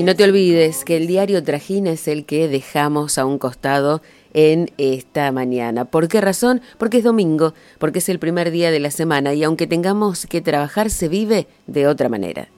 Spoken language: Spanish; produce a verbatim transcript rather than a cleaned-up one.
no te olvides que el diario Trajín es el que dejamos a un costado en esta mañana. ¿Por qué razón? Porque es domingo, porque es el primer día de la semana y aunque tengamos que trabajar, se vive de otra manera.